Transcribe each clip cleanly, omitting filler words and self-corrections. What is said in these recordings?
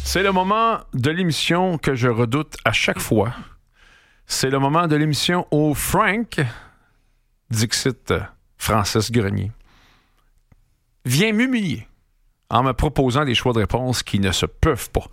C'est le moment de l'émission que je redoute à chaque fois. C'est le moment de l'émission où Frank, dixit Francis Grenier, vient m'humilier en me proposant des choix de réponse qui ne se peuvent pas.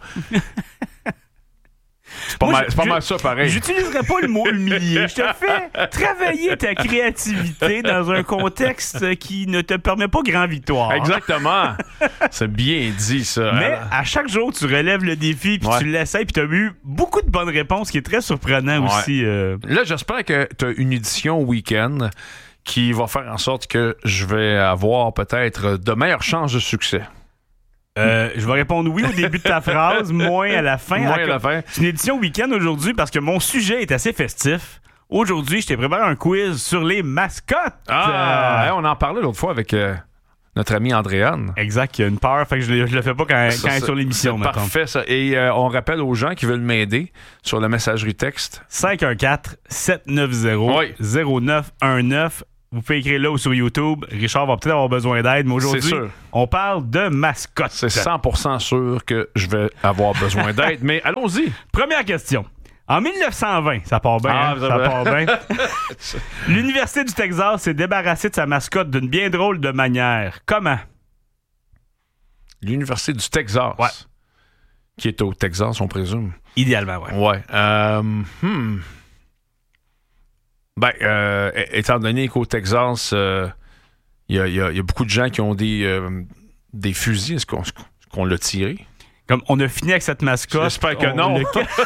C'est pas mal ça, pareil. J'utiliserais pas le mot humilier. Je te fais travailler ta créativité dans un contexte qui ne te permet pas grand victoire. Exactement. C'est bien dit, ça. Mais à chaque jour, tu relèves le défi, puis tu l'essayes, puis tu as eu beaucoup de bonnes réponses, ce qui est très surprenant aussi. Là, j'espère que tu as une édition week-end qui va faire en sorte que je vais avoir peut-être de meilleures chances de succès. Je vais répondre oui au début de ta phrase, moins à la fin. Moins à la fin. C'est une édition week-end aujourd'hui parce que mon sujet est assez festif. Aujourd'hui, je t'ai préparé un quiz sur les mascottes. On en parlait l'autre fois avec notre ami Andréane. Exact, il y a une peur, fait que je le fais pas quand elle est sur l'émission. C'est parfait, ça. Et on rappelle aux gens qui veulent m'aider sur la messagerie texte. 514-790-0919. Vous pouvez écrire là ou sur YouTube. Richard va peut-être avoir besoin d'aide, mais aujourd'hui, on parle de mascottes. C'est 100% sûr que je vais avoir besoin d'aide, mais allons-y. Première question. En 1920, ça part bien, ça part bien. L'Université du Texas s'est débarrassée de sa mascotte d'une bien drôle de manière. Comment? L'Université du Texas. Ouais. Qui est au Texas, on présume. Idéalement, ouais. Ouais. Étant donné qu'au Texas, il y a beaucoup de gens qui ont des fusils. Est-ce qu'on l'a tiré? Comme on a fini avec cette mascotte. J'espère que non.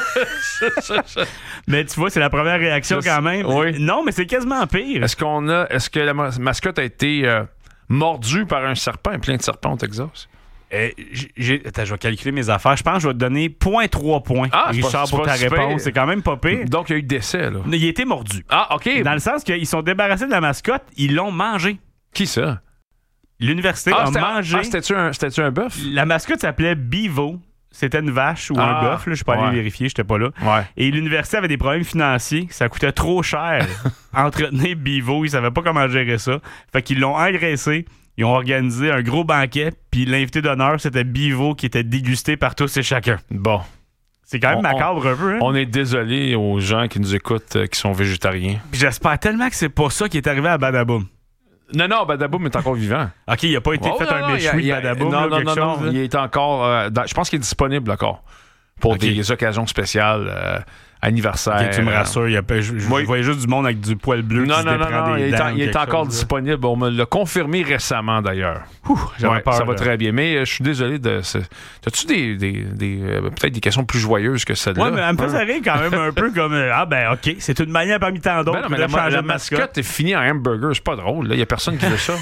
Mais tu vois, c'est la première réaction quand même. Oui. Non, mais c'est quasiment pire. Est-ce que la mascotte a été mordue par un serpent, plein de serpents au Texas? Attends, je vais calculer mes affaires. Je pense que je vais te donner 0.3 points, Richard, pour ta réponse. C'est quand même pas pire. Donc, il y a eu décès, là. Il a été mordu. Ah, OK. Dans le sens qu'ils sont débarrassés de la mascotte, ils l'ont mangé. Qui ça? L'université a mangé. C'était-tu un bœuf? La mascotte s'appelait Bevo. C'était une vache ou un bœuf. Je suis pas allé vérifier, j'étais pas là. Ouais. Et l'université avait des problèmes financiers. Ça coûtait trop cher entretenir Bevo. Ils savaient pas comment gérer ça. Fait qu'ils l'ont engraissé. Ils ont organisé un gros banquet, puis l'invité d'honneur, c'était Bevo qui était dégusté par tous et chacun. Bon. C'est quand même macabre un peu, hein? On est désolé aux gens qui nous écoutent qui sont végétariens. Puis j'espère tellement que c'est pas ça qui est arrivé à Badaboum. Non, Badaboum est encore vivant. OK, il a pas été fait un méchoui de Badaboum. Non, il est encore... je pense qu'il est disponible encore pour des occasions spéciales, anniversaires. Okay, tu me rassures, je voyais juste du monde avec du poil bleu qui se déprend des dents. Il est encore disponible. On me l'a confirmé récemment, d'ailleurs. J'avais peur. Ça va très bien. Mais je suis désolé de... T'as-tu peut-être des questions plus joyeuses que celle-là? Oui, mais elle me faisait rire quand même un peu comme... OK, c'est une manière parmi tant d'autres. Ben non, mais la mascotte est finie en hamburger. C'est pas drôle. Il n'y a personne qui veut ça.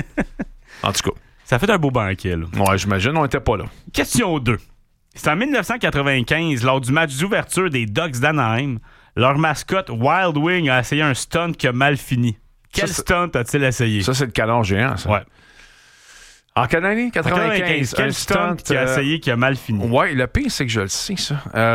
En tout cas. Ça fait un beau banquet, là. Ouais, j'imagine. On n'était pas là. Question 2. C'est en 1995, lors du match d'ouverture des Ducks d'Anaheim, leur mascotte Wild Wing a essayé un stunt qui a mal fini. Quel stunt a-t-il essayé? Ça, c'est le canard géant, ça. Ouais. En quelle année? 95. Quel stunt qui a essayé qui a mal fini? Ouais, le pire, c'est que je le sais, ça.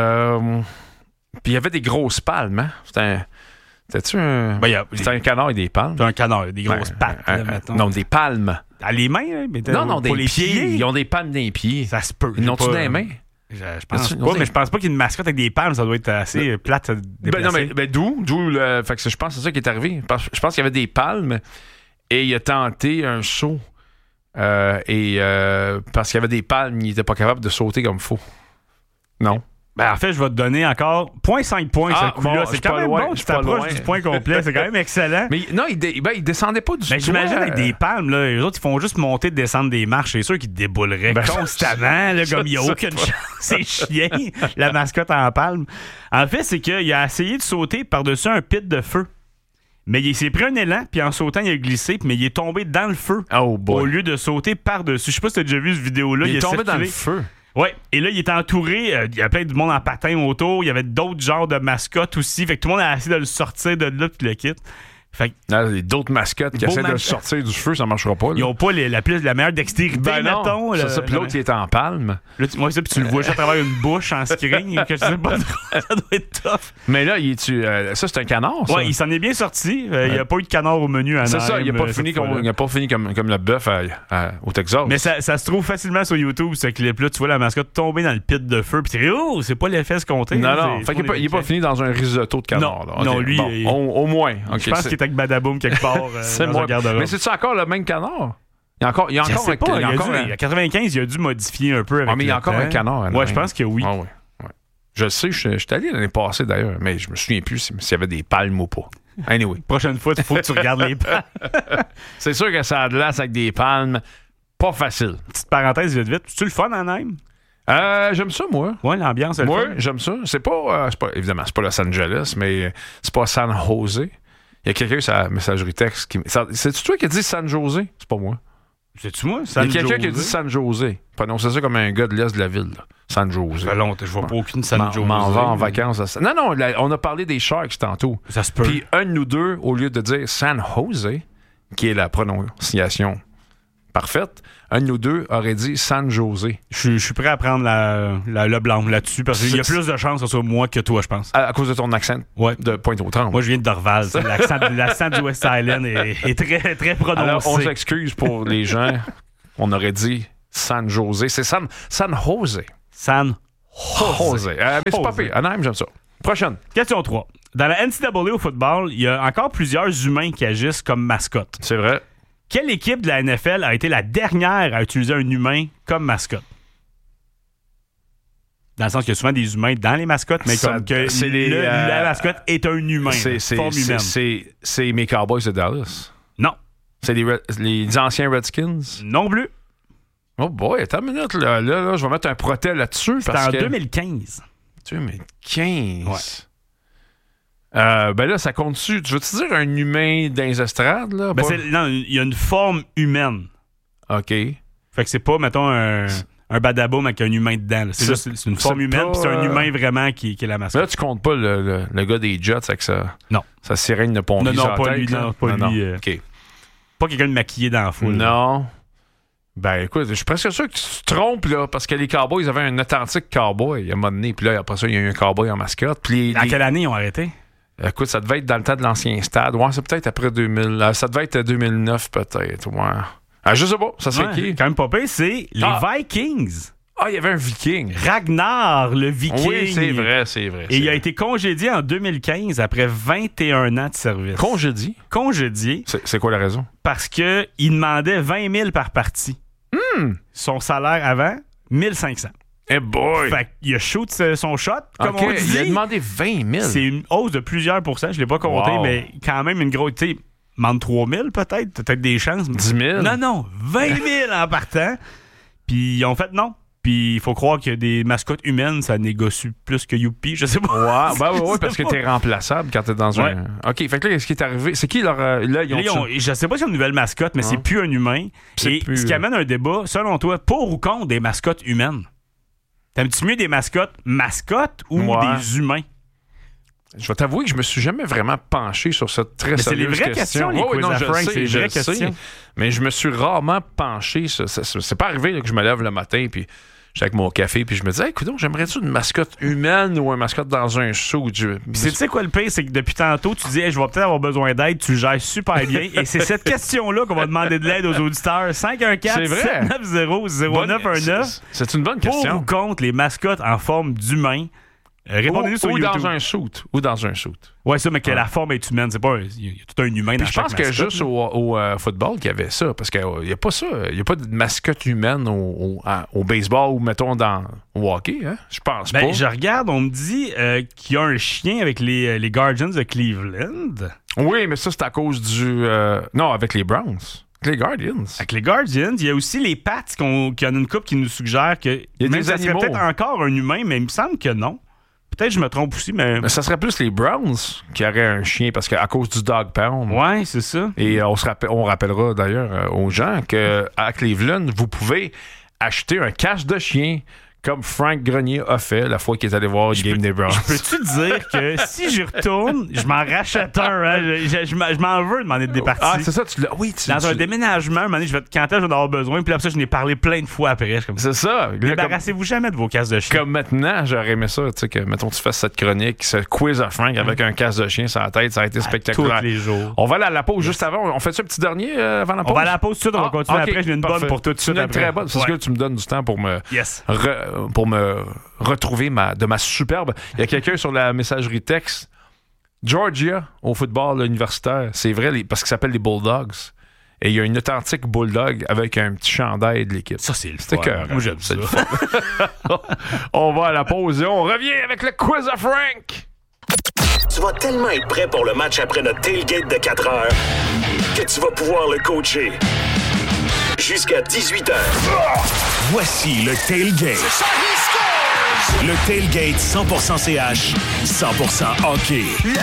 Puis il y avait des grosses palmes, hein? C'était-tu un... c'était un canard et des palmes? C'est un canard, des grosses pattes, là, mettons. Non, des palmes. À les mains, hein? Mais non, pour des les pieds. Ils ont des palmes dans les pieds. Ça se peut. Ils n'ont-tu dans les mains? Je pense pas, mais je pense pas qu'il y ait une mascotte avec des palmes. Ça doit être assez plate à déplacer. D'où le... Fait que je pense que c'est ça qui est arrivé. Je pense qu'il y avait des palmes et il a tenté un saut. Parce qu'il y avait des palmes, il n'était pas capable de sauter comme il faut. Non. En fait, je vais te donner encore 0.5 points ce coup-là. C'est quand même loin, bon, tu t'approches du point complet. C'est quand même excellent. Mais non, il descendait pas du tout. J'imagine avec des palmes, là, les autres, ils font juste monter et descendre des marches. C'est sûr qu'ils débouleraient constamment, là, comme il n'y a aucune chance. C'est chien, la mascotte en palme. En fait, c'est qu'il a essayé de sauter par-dessus un pit de feu. Mais il s'est pris un élan, puis en sautant, il a glissé, mais il est tombé dans le feu au lieu de sauter par-dessus. Je sais pas si tu as déjà vu cette vidéo-là. Il est tombé dans le feu. Ouais, et là, il est entouré, il y a plein de monde en patin autour, il y avait d'autres genres de mascottes aussi, fait que tout le monde a essayé de le sortir de là, puis le quitte. Fait que, Là, d'autres mascottes qui essaient de sortir du feu, ça marchera pas. Là. ils n'ont pas la meilleure dextérité, non, mettons. Ça, puis l'autre, il est en palme. Là, puis tu le vois juste à travers une bouche en screen, que je sais pas trop, ça doit être tough. Mais là, ça, c'est un canard, ça? Ouais, il s'en est bien sorti. Il n'y a pas eu de canard au menu à C'est Anaheim, ça, il n'a pas fini comme le bœuf au Texas. Mais ça se trouve facilement sur YouTube, ce clip-là. Tu vois la mascotte tomber dans le pit de feu, puis tu dis, oh, c'est pas l'effet escompté. Non. Fait qu'il n'est pas fini dans un risotto de canard. Non, non, lui, au moins. Je pense qu'il est avec Badaboom quelque part dans un garde-robe. Mais c'est-tu encore le même canard? Il y a encore il y a 95, il a dû modifier un peu avec mais il y a encore un canard. Ouais, je pense que oui. Ouais. Je sais, je suis allé l'année passée d'ailleurs, mais je me souviens plus s'il y avait des palmes ou pas. Anyway. Prochaine fois, il faut que tu regardes les palmes. C'est sûr que ça a de l'as avec des palmes. Pas facile. Petite parenthèse vite. C'est-tu le fun en Anaheim? J'aime ça, moi. Ouais, l'ambiance, c'est le fun. J'aime ça. C'est pas, évidemment, c'est pas Los Angeles, mais c'est pas San Jose. Il y a quelqu'un sur la messagerie texte qui. C'est-tu toi qui as dit San Jose? C'est pas moi. C'est-tu moi? Il y a quelqu'un qui a dit San Jose. Prononcez ça comme un gars de l'Est de la ville. Là. San Jose. Ça fait longtemps, je vois pas aucune San Jose. M'en va en vacances. Non, on a parlé des Sharks tantôt. Ça se peut. Puis un de nous deux, au lieu de dire San Jose, qui est la prononciation parfaite, un de nous deux aurait dit San Jose. Je suis prêt à prendre le blanc là-dessus parce qu'il y a plus de chances que ce soit moi que toi, je pense. À cause de ton accent de Pointe-aux-Trembles. Moi, je viens de Dorval. L'accent du West Island est très, très prononcé. Alors, on s'excuse pour les gens. On aurait dit San Jose. C'est San Jose. San Jose. Mais c'est pas pire. Anaheim, j'aime ça. Prochaine. Question 3. Dans la NCAA au football, il y a encore plusieurs humains qui agissent comme mascotte. C'est vrai. Quelle équipe de la NFL a été la dernière à utiliser un humain comme mascotte? Dans le sens qu'il y a souvent des humains dans les mascottes, mais comme que la mascotte est un humain. Forme humaine. C'est mes Cowboys de Dallas. Non. C'est les anciens Redskins? Non plus. Oh boy, attends une minute. Là, je vais mettre un protel là-dessus. C'était en 2015. 2015? Ouais. Ben là, ça compte-tu? Tu veux-tu dire un humain dans les estrades? Là? Non, il y a une forme humaine. OK. Fait que c'est pas, mettons, un badaboum avec un humain dedans. C'est une forme humaine, puis c'est un humain vraiment qui est la mascotte. Là, tu comptes pas le gars des Jets avec sa sirène de pompier. Non, pas lui. OK. Pas quelqu'un de maquillé dans la foule. Non. Ben écoute, je suis presque sûr que tu te trompes là, parce que les Cowboys avaient un authentique cowboy à un moment donné, puis là, après ça, il y a eu un cowboy en mascotte. Puis quelle année ils ont arrêté? Écoute, ça devait être dans le temps de l'ancien stade. Ouais, c'est peut-être après 2000. Ça devait être 2009, peut-être. Ouais. Je sais pas. Ça, c'est qui? Quand même pas pire, c'est les Vikings. Ah, il y avait un Viking. Ragnar, le Viking. Oui, c'est vrai. Et il a été congédié en 2015 après 21 ans de service. Congédié. C'est quoi la raison? Parce qu'il demandait 20 000 par partie. Son salaire avant, 1 500. Eh boy! Fait qu'il a shoot son shot, comme on dit. Il a demandé 20 000. C'est une hausse de plusieurs pourcents. Je ne l'ai pas compté, mais quand même une grosse... Tu sais, demande 3 000 peut-être des chances. 10 000? Non, 20 000 en partant. Puis ils ont fait non. Puis il faut croire que des mascottes humaines, ça négocie plus que Youpi, je sais pas. Ouais, parce que t'es remplaçable quand t'es dans un... OK, fait que là, ce qui est arrivé, c'est qui leur... je sais pas si c'est une nouvelle mascotte, mais c'est plus un humain. Ce qui amène un débat, selon toi, pour ou contre des mascottes humaines? T'aimes-tu mieux des mascottes ou des humains? Je vais t'avouer que je me suis jamais vraiment penché sur cette très sérieuse question. C'est les vraies questions, les quiz à Frank, c'est les vraies questions. Mais je me suis rarement penché. C'est pas arrivé là, que je me lève le matin puis j'étais avec mon café puis je me disais, écoute, j'aimerais-tu une mascotte humaine ou un mascotte dans un show? Tu sais quoi le pire? C'est que depuis tantôt, tu dis, je vais peut-être avoir besoin d'aide, tu gères super bien. Et c'est cette question-là qu'on va demander de l'aide aux auditeurs. 514-790-0919. C'est une bonne question. Pour ou contre les mascottes en forme d'humain? Répondez-nous sur YouTube. Ou dans un shoot. Ouais, ça, mais que la forme est humaine. C'est pas... Il y a tout un humain dans chaque mascotte. Je pense que juste au football qu'il y avait ça. Parce qu'il n'y a pas ça. Il n'y a pas de mascotte humaine au baseball ou, mettons, au hockey. Hein? Je pense pas. Je regarde, on me dit qu'il y a un chien avec les Guardians de Cleveland. Oui, mais ça, c'est à cause du... Non, avec les Browns. Les Guardians. Avec les Guardians, il y a aussi les Pats qui en a une couple qui nous suggère que même ça serait peut-être encore un humain, mais il me semble que non. Peut-être que je me trompe aussi, mais ça serait plus les Browns qui auraient un chien parce qu'à cause du dog pound. Ouais, c'est ça. Et on rappellera d'ailleurs aux gens qu'à Cleveland, vous pouvez acheter un cache de chien comme Frank Grenier a fait la fois qu'il est allé voir le game des Browns. Peux-tu dire que si j'y retourne, je m'en rachète un. Hein? Je m'en veux demander de départir. Ah, c'est ça, Dans un déménagement, un moment donné, quand est-ce que je vais en avoir besoin, puis après ça, je n'ai parlé plein de fois après. C'est ça. Débarrassez-vous jamais de vos casques de chien. Comme maintenant, j'aurais aimé ça, tu sais, que, mettons, tu fasses cette chronique, ce quiz à Frank avec un casque de chien sur la tête, ça a été spectaculaire. Tous les jours. On va aller à la pause juste avant. On fait ça un petit dernier avant la pause? On va à la pause tout de suite, on va continuer après. J'ai une bonne pour tout de suite. Une très bonne, parce que tu me donnes du temps pour me retrouver de ma superbe. Il y a quelqu'un sur la messagerie texte. Georgia, au football universitaire, c'est vrai, parce qu'ils s'appellent les Bulldogs. Et il y a une authentique Bulldog avec un petit chandail de l'équipe. Ça, c'est le fun. Moi, j'aime ça. On va à la pause et on revient avec le quiz à Frank. Tu vas tellement être prêt pour le match après notre tailgate de 4 heures que tu vas pouvoir le coacher jusqu'à 18h. Voici le tailgate. Le tailgate 100% CH, 100% hockey.